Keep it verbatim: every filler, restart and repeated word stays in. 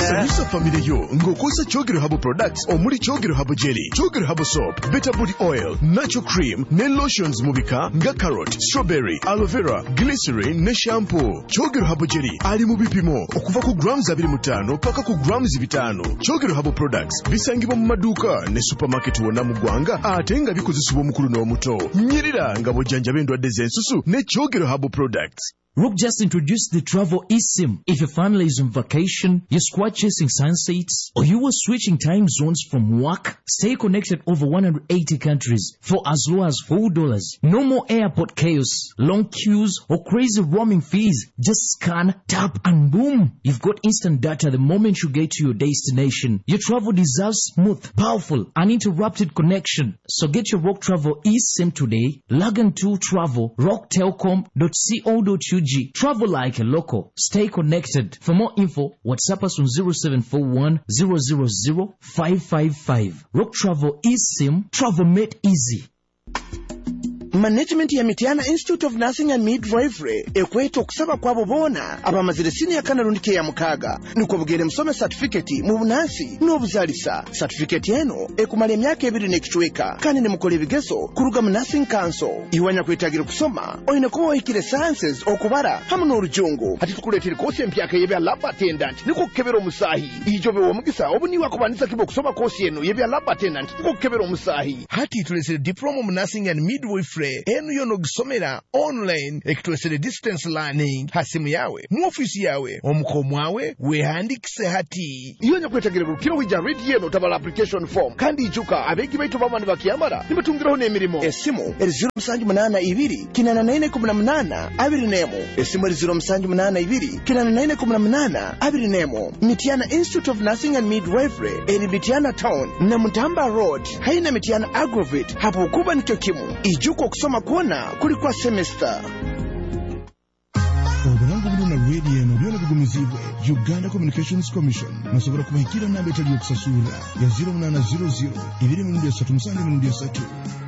Sanyusa family yo ngokosa Chogero Herbal Products omuli Chogero Herbal Jelly, Chogero Herbal Soap, Better Body Oil, Natural Cream, ne lotions mubika nga carrot, strawberry, aloe vera, glycerin ne shampoo. Chogero Herbal Jelly ali mu bipimo okuva ku grams abiri mu ttaano paka ku grams bitano. Chogero Herbal Products bisangibwa mu maduuka ne supermarket wonna mu ggwanga ate nga bikozesebwa omukulu n'omuto. Nyirira nga bw'ojjanjaba endwadde z'ensusu ne Chogero Herbal Products. Rook just introduced the travel eSIM. If your family is on vacation, you're squad chasing sunsets, or you were switching time zones from work, stay connected over one hundred eighty countries for as low as four dollars. No more airport chaos, long queues, or crazy roaming fees. Just scan, tap, and boom. You've got instant data the moment you get to your destination. Your travel deserves smooth, powerful, uninterrupted connection. So get your Rock Travel eSIM today. Log on to travel rock telcom dot co dot u g. Travel like a local. Stay connected. For more info, WhatsApp us on zero seven four one zero zero zero five five five. Rock Travel eSIM. Travel made easy. Management ya Mityana Institute of Nursing and Midwifery ekweta okusaba kwabo boona abamazire senior kanalundike ya mukaga nuko bugere musome certificate mu bunansi n'obuzalisa. Certificate eno ekumala emyaka ebiri n'ekichweka kandi ne mukola ebigezo kuruga mu Nursing Council. Iwanya kwetagira kusoma oyina kuba oyikire sciences okubara hamu n'olujungu. Ati tukuleetera kosi empyaka yebya lab attendant niko kukebera omusahi ijo bewo omugisa obuniwa kubanisa kibo kusoma kosi eno yebya lab attendant niko kukebera omusahi. Hati tulesere diploma mu Nursing and Midwifery enu yono gisomera online ekitwesere distance learning hasimu yawe mu office yawe omukomwawe wehandikise hati iyonya kwetagira rukiro wija read yeno tabala application form kandi ijuka abegi baito bamani bakiyambara nibatungiraho n'emirimo. Esimu eri zero musanju munana ibiri kinana nine kumi na munana abiri nemo. Esimu eri zero musanju munana ibiri kinana nine kumi na munana abiri nemo. Mityana Institute of Nursing and Midwifery eri Mityana Town na Mutamba Road haina Mityana Agrovate hapo kuba nikyo kimu ijuko kusoma kuona kulikuwa semester. Obulango buno na radio eno byona bigumizibwe Uganda Communications Commission musobora kubahikira namba etali yokusasula ya zero munana zero zero ibiri mu ndya satu musange mu ndya satu.